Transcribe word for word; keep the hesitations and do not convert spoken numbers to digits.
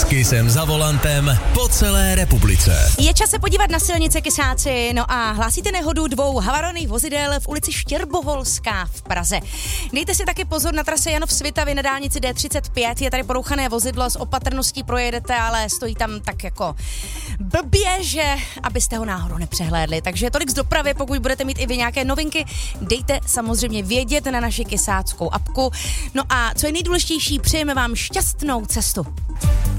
Kysem za volantem po celé republice. Je čas se podívat na silnice, kysáci. No a hlásíte nehodu dvou havarových vozidel v ulici Štěrboholská v Praze. Dejte si taky pozor na trase Janov Svitavy na dálnici D třicet pět. Je tady porouchané vozidlo, s opatrností projedete, ale stojí tam tak jako blbě, že abyste ho náhodou nepřehlédli. Takže tolik z dopravy, pokud budete mít i vy nějaké novinky, dejte samozřejmě vědět na naši kysáckou apku. No a co je nejdůležitější, přejeme vám šťastnou cestu.